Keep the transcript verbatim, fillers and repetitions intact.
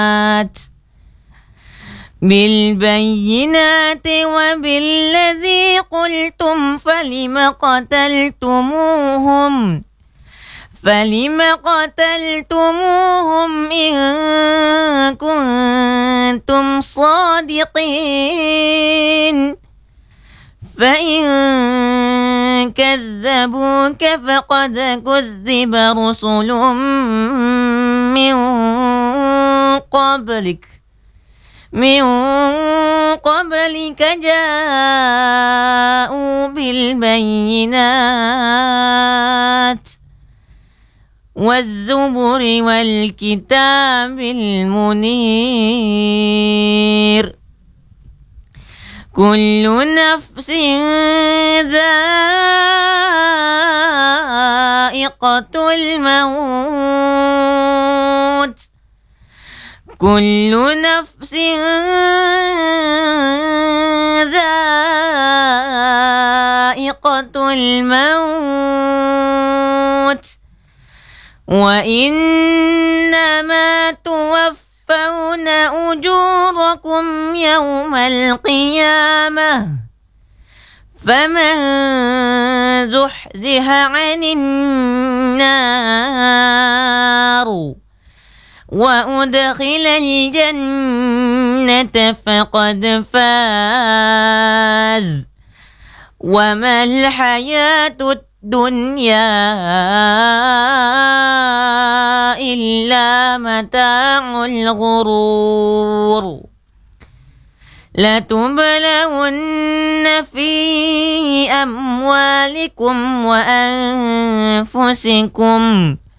بالبينات وبالذي قلتم فلم قتلتموهم فلم قتلتموهم إن كنتم صادقين فإن كذبوك فقد كذب رسل من قبلك من قبلك جاءوا بالبينات والزبر والكتاب المنير كل نفس ذائقة الموت كل نفس ذائقة الموت وإنما توفون أجوركم يوم القيامة فمن زحزح عن النار وأدخل الجنة فقد فاز وما الحياة الدنيا إلا متاع الغرور لتبلون في أموالكم وأنفسكم